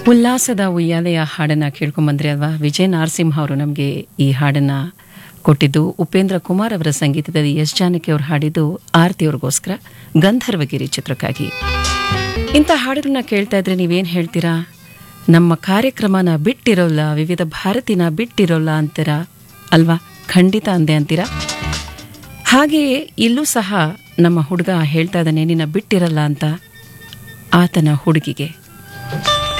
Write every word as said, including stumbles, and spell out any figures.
ಉಲ್ಲಾಸದ ಉಯ್ಯಾಲೆಯ ಹಾಡನ್ನು ಕೇಳ್ಕೊಂಬಂದ್ರೆ ಅಲ್ವಾ. ವಿಜಯ ನರಸಿಂಹ ಅವರು ನಮಗೆ ಈ ಹಾಡನ್ನು ಕೊಟ್ಟಿದ್ದು. ಉಪೇಂದ್ರ ಕುಮಾರ್ ಅವರ ಸಂಗೀತದಲ್ಲಿ ಎಸ್ ಜಾನಕಿ ಅವರು ಹಾಡಿದ್ದು ಆರತಿಯವ್ರಿಗೋಸ್ಕರ ಗಂಧರ್ವಗಿರಿ ಚಿತ್ರಕ್ಕಾಗಿ. ಇಂಥ ಹಾಡುಗಳನ್ನ ಕೇಳ್ತಾ ಇದ್ರೆ ನೀವೇನು ಹೇಳ್ತೀರಾ? ನಮ್ಮ ಕಾರ್ಯಕ್ರಮನ ಬಿಟ್ಟಿರೋಲ್ಲ, ವಿವಿಧ ಭಾರತಿನ ಬಿಟ್ಟಿರೋಲ್ಲ ಅಂತೀರ ಅಲ್ವಾ? ಖಂಡಿತ ಅಂದೆ ಅಂತೀರಾ. ಹಾಗೆಯೇ ಇಲ್ಲೂ ಸಹ ನಮ್ಮ ಹುಡುಗ ಹೇಳ್ತಾ ಇದ್ದಾನೆ ನಿನ್ನ ಬಿಟ್ಟಿರಲ್ಲ ಅಂತ. ಆತನ ಹುಡುಗಿಗೆ